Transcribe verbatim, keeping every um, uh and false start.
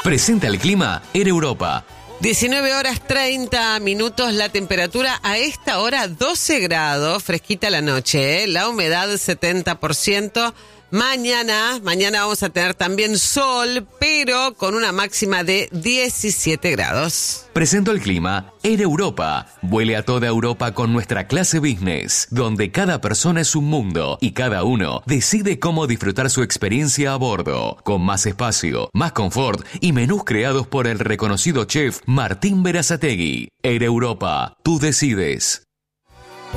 Presenta el clima Air Europa. diecinueve horas treinta minutos, la temperatura a esta hora doce grados, fresquita la noche, ¿eh? La humedad setenta por ciento. Mañana, mañana vamos a tener también sol, pero con una máxima de diecisiete grados. Presento el clima Air Europa. Vuele a toda Europa con nuestra clase business, donde cada persona es un mundo y cada uno decide cómo disfrutar su experiencia a bordo, con más espacio, más confort y menús creados por el reconocido chef Martín Berazategui. Air Europa, tú decides.